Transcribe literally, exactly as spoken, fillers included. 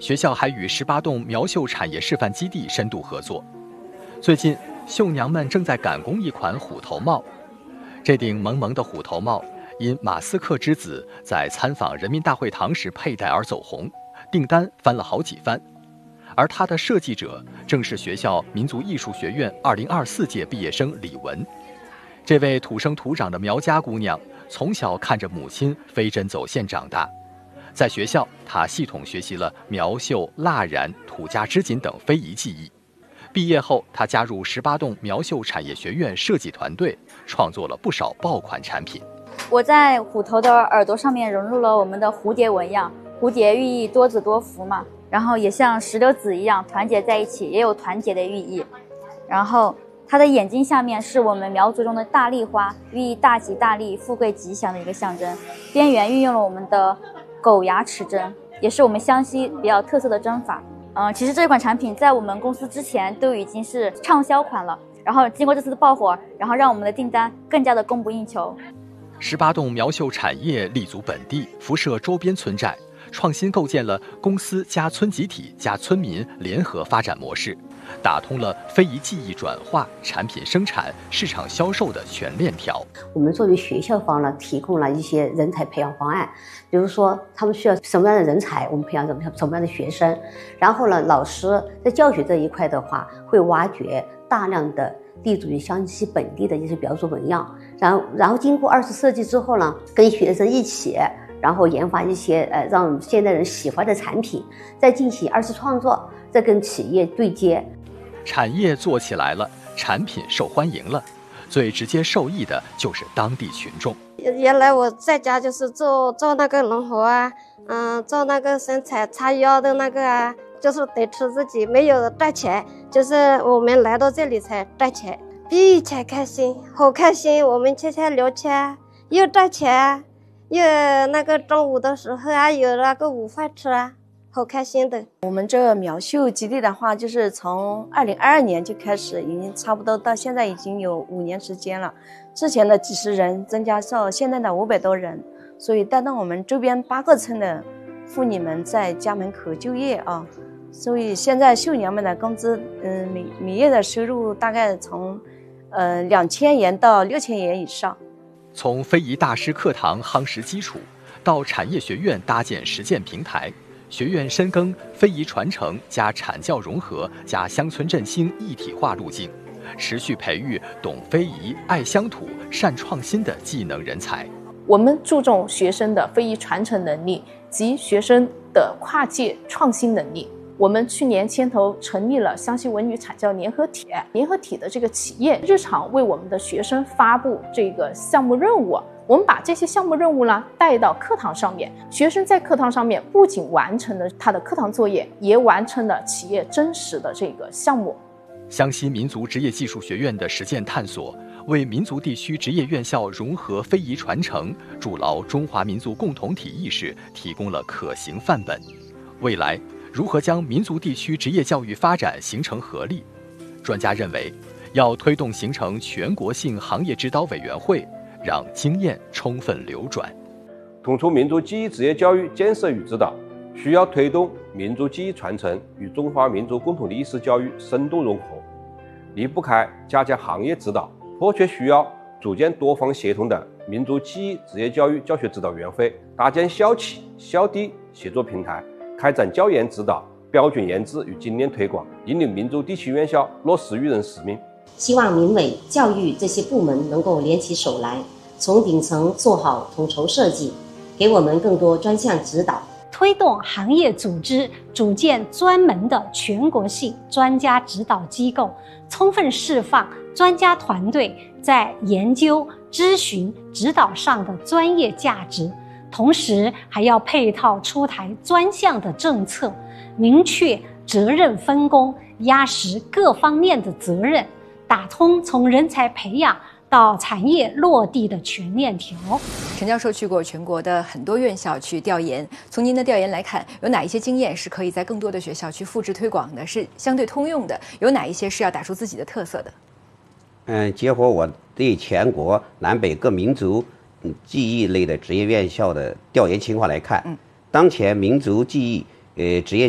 学校还与十八洞苗绣产业示范基地深度合作。最近，绣娘们正在赶工一款虎头帽。这顶萌萌的虎头帽因马斯克之子在参访人民大会堂时佩戴而走红，订单翻了好几番。而它的设计者正是学校民族艺术学院二零二四届毕业生李文。这位土生土长的苗家姑娘，从小看着母亲飞针走线长大。在学校，她系统学习了苗绣、蜡染、土家织锦等非遗技艺。毕业后，她加入十八洞苗绣产业学院设计团队，创作了不少爆款产品。 我在虎头的耳朵上面融入了我们的蝴蝶纹样，蝴蝶寓意多子多福嘛，然后也像石榴籽一样团结在一起，也有团结的寓意。然后它的眼睛下面是我们苗族中的大丽花，寓意大吉大利、富贵吉祥的一个象征。边缘运用了我们的狗牙齿针，也是我们湘西比较特色的针法。嗯、呃，其实这款产品在我们公司之前都已经是畅销款了，然后经过这次的爆火，然后让我们的订单更加的供不应求。 十八洞苗绣产业立足本地，辐射周边村寨，创新构建了公司加村集体加村民联合发展模式，打通了非遗技艺转化、产品生产、市场销售的全链条。 我们作为学校方呢，提供了一些人才培养方案，比如说他们需要什么样的人才，我们培养什么什么样的学生。然后呢，老师在教学这一块的话，会挖掘大量的立足于湘西本地的一些苗族纹样，然后然后经过二次设计之后呢，跟学生一起，然后研发一些呃让现代人喜欢的产品，再进行二次创作，再跟企业对接。 产业做起来了，产品受欢迎了，最直接受益的就是当地群众。 原来我在家就是做做那个农活啊，嗯、呃，做那个生产插腰的那个啊，就是得吃自己，没有赚钱，就是我们来到这里才赚钱，比以前开心，好开心。我们天天聊天，又赚钱，又那个中午的时候啊，有那个午饭吃啊。好开心的。 我们这个苗绣基地的话，就是从二零二二年就开始，已经差不多到现在已经有五年时间了。之前的几十人增加到现在的五百多人，所以带动我们周边八个村的妇女们在家门口就业啊。所以现在绣娘们的工资，嗯，每每月的收入大概从呃两千元到六千元以上。 从非遗大师课堂夯实基础，到产业学院搭建实践平台。学院深耕非遗传承加产教融合加乡村振兴一体化路径，持续培育懂非遗、爱乡土、善创新的技能人才。 我们注重学生的非遗传承能力及学生的跨界创新能力。我们去年牵头成立了湘西文旅产教联合体，联合体的这个企业日常为我们的学生发布这个项目任务。我们把这些项目任务呢带到课堂上面，学生在课堂上面不仅完成了他的课堂作业，也完成了企业真实的这个项目。 湘西民族职业技术学院的实践探索，为民族地区职业院校融合非遗传承、筑牢中华民族共同体意识提供了可行范本。未来如何将民族地区职业教育发展形成合力？专家认为，要推动形成全国性行业指导委员会，让经验充分流转。 突出民族技艺职业教育建设与指导，需要推动民族技艺传承与中华民族共同体意识教育深度融合，离不开加强行业指导，迫切需要组建多方协同的民族技艺职业教育教学指导委员会，搭建校企、校地协作平台，开展教研指导、标准研制与经验推广，引领民族地区院校落实育人使命。 希望民委、教育这些部门能够联起手来，从顶层做好统筹设计，给我们更多专项指导， 推动行业组织组建专门的全国性专家指导机构，充分释放专家团队在研究、咨询、指导上的专业价值，同时还要配套出台专项的政策，明确责任分工，压实各方面的责任，打通从人才培养到产业落地的全链条。 陈教授去过全国的很多院校去调研，从您的调研来看，有哪一些经验是可以在更多的学校去复制推广的，是相对通用的？有哪一些是要打出自己的特色的？ 嗯，结合我对全国南北各民族嗯技艺类的职业院校的调研情况来看，嗯，当前民族技艺呃职业